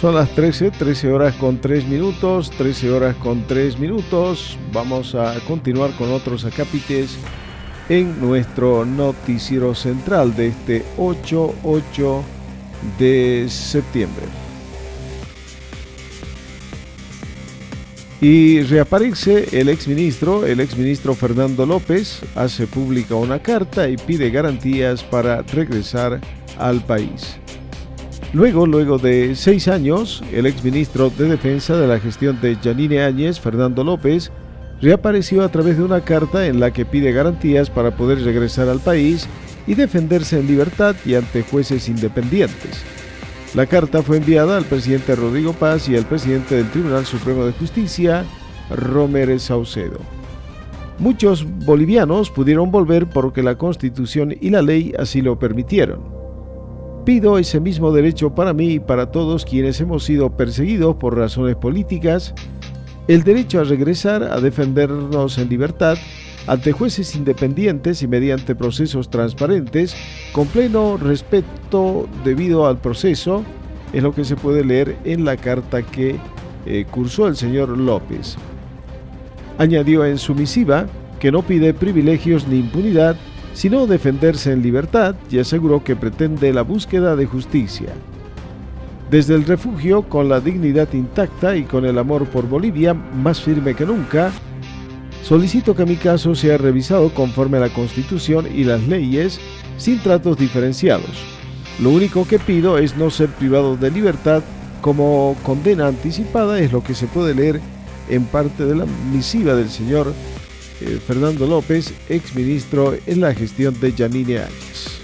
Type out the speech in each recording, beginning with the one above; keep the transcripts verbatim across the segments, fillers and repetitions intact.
Son las trece, trece horas con tres minutos, trece horas con tres minutos. Vamos a continuar con otros acápites en nuestro noticiero central de este ocho de septiembre. Y reaparece el exministro, el exministro Fernando López, hace pública una carta y pide garantías para regresar al país. Luego, luego de seis años, el exministro de Defensa de la gestión de Yanine Áñez, Fernando López, reapareció a través de una carta en la que pide garantías para poder regresar al país y defenderse en libertad y ante jueces independientes. La carta fue enviada al presidente Rodrigo Paz y al presidente del Tribunal Supremo de Justicia, Romer Saucedo. Muchos bolivianos pudieron volver porque la Constitución y la ley así lo permitieron. Pido ese mismo derecho para mí y para todos quienes hemos sido perseguidos por razones políticas, el derecho a regresar a defendernos en libertad ante jueces independientes y mediante procesos transparentes, con pleno respeto debido al proceso, es lo que se puede leer en la carta que eh, cursó el señor López. Añadió en su misiva que no pide privilegios ni impunidad, sino defenderse en libertad, y aseguró que pretende la búsqueda de justicia. Desde el refugio, con la dignidad intacta y con el amor por Bolivia más firme que nunca, solicito que mi caso sea revisado conforme a la Constitución y las leyes, sin tratos diferenciados. Lo único que pido es no ser privado de libertad como condena anticipada, es lo que se puede leer en parte de la misiva del señor eh, Fernando López, exministro en la gestión de Yanine Áñez.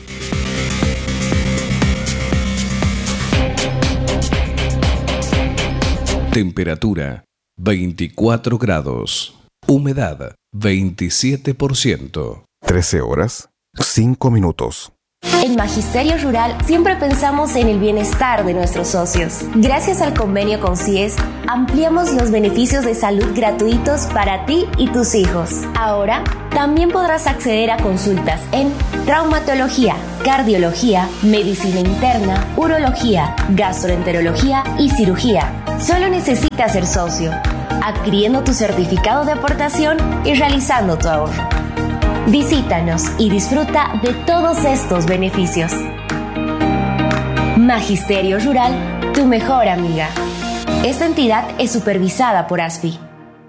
Temperatura veinticuatro grados. Humedad veintisiete por ciento. trece horas, cinco minutos. En Magisterio Rural siempre pensamos en el bienestar de nuestros socios. Gracias al convenio con C I E S, ampliamos los beneficios de salud gratuitos para ti y tus hijos. Ahora, también podrás acceder a consultas en traumatología, cardiología, medicina interna, urología, gastroenterología y cirugía. Solo necesitas ser socio, adquiriendo tu certificado de aportación y realizando tu ahorro. Visítanos y disfruta de todos estos beneficios. Magisterio Rural, tu mejor amiga. Esta entidad es supervisada por A S F I.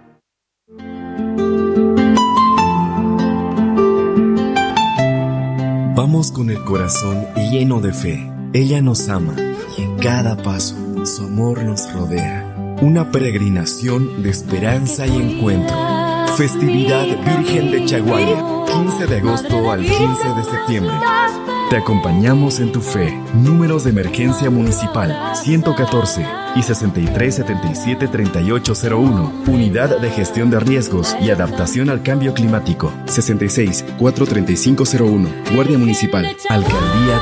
Vamos con el corazón lleno de fe. Ella nos ama y en cada paso su amor nos rodea. Una peregrinación de esperanza y encuentro. Festividad Virgen de Chaguaya, quince de agosto al quince de septiembre. Te acompañamos en tu fe. Números de emergencia municipal ciento catorce y sesenta y tres setenta y siete treinta y ocho cero uno. Unidad de Gestión de Riesgos y Adaptación al Cambio Climático sesenta y seis cuatrocientos treinta y cinco cero uno. Guardia Municipal, Alcaldía